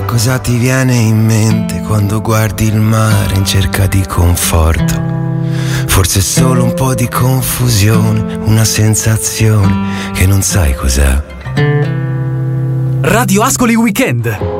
Cosa ti viene in mente quando guardi il mare in cerca di conforto? Forse solo un po' di confusione, una sensazione che non sai cos'è. Radio Ascoli Weekend.